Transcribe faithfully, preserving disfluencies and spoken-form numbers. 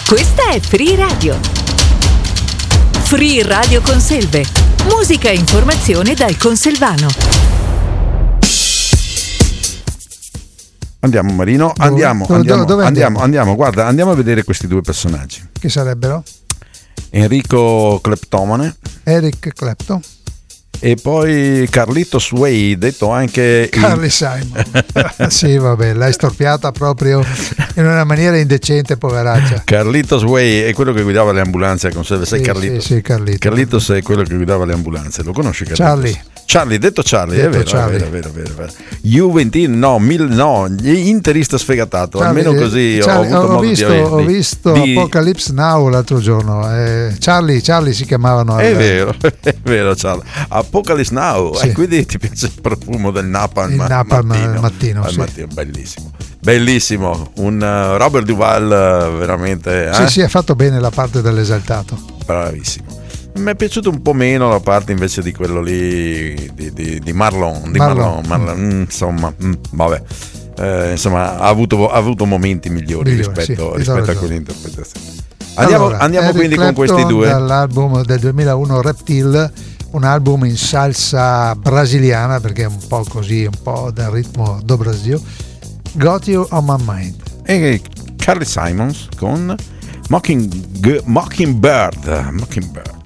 Questa è Free Radio. Free Radio Conselve. Musica e informazione dal Conselvano. Andiamo Marino, Dove? andiamo, Dove, andiamo, dove andiamo, andiamo, guarda, andiamo a vedere questi due personaggi. Chi sarebbero? Enrico Cleptomane Eric Clapton e poi Carlitos Way, detto anche Carly il... Simon. Sì, vabbè, l'hai storpiata proprio in una maniera indecente, poveraccia. Carlitos Way è quello che guidava le ambulanze a Conselve. Sai Sì, Carlitos? sì, sì, Carlitos. Carlitos è quello che guidava le ambulanze, lo conosci Carlitos? Charlie. Charlie, detto Charlie, Detto è vero, Charlie. è vero, è vero, è vero. Juventino, no, mil, no, interista sfegatato, Charlie, almeno così Charlie, ho avuto ho modo visto, di ho averli. visto Di- Apocalypse Now l'altro giorno. Eh, Charlie, Charlie si chiamavano. È al- vero, è vero, Charlie. Apocalypse Now, Sì. e quindi ti piace il profumo del napalm, Il ma- napalm mattino, al mattino, al sì. mattino, bellissimo, bellissimo, un uh, Robert Duvall uh, veramente, eh? Sì, sì, ha fatto bene la parte dell'esaltato. Bravissimo. Mi è piaciuto un po' meno la parte invece di quello lì di, di, di Marlon, di Marlon. Marlon, Marlon, mm, insomma, mm, vabbè. Eh, insomma, ha avuto, ha avuto momenti migliori Migliori, rispetto, sì, rispetto a ragione. quell'interpretazione. Andiamo, Allora, andiamo Eric quindi con Clapton questi due. dall'album del duemilauno Reptile, un album in salsa brasiliana, perché è un po' così, un po' del ritmo do Brasil. Got You on My Mind. E Carly Simons con Mocking, Mockingbird Mockingbird